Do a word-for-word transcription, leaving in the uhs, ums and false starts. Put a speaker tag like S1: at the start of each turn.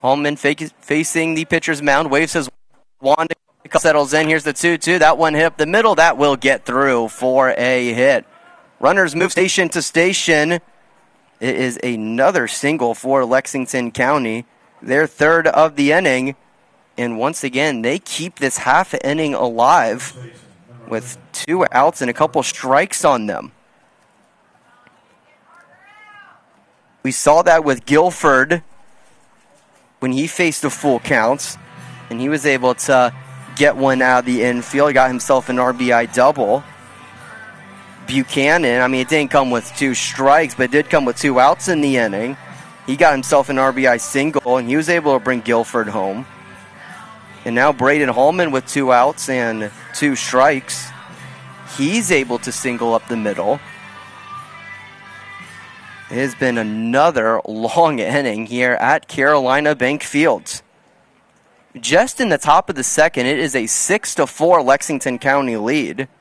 S1: Hallman fake, facing the pitcher's mound, waves his wand, settles in. Here's the two two. That one hit up the middle. That will get through for a hit. Runners move station to station. It is another single for Lexington County. Their third of the inning. And once again, they keep this half inning alive with two outs and a couple strikes on them. We saw that with Guilford when he faced the full counts, and he was able to get one out of the infield. He got himself an R B I double. Buchanan, I mean, it didn't come with two strikes, but it did come with two outs in the inning. He got himself an R B I single, and he was able to bring Guilford home. And now Braden Hallman with two outs and two strikes. He's able to single up the middle. It has been another long inning here at Carolina Bank Field. Just in the top of the second, it is a six to four Lexington County lead.